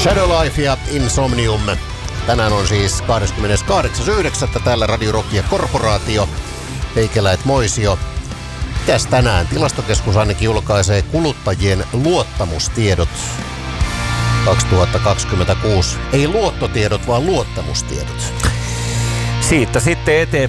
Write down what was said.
Shadow Life ja Insomnium. Tänään on siis 28.9. täällä Radio Rock ja Korporaatio. Heikelät Moisio. Mitäs tänään? Tilastokeskus ainakin julkaisee kuluttajien luottamustiedot 2026. Ei luottotiedot, vaan luottamustiedot. Siitä sitten eteenpäin.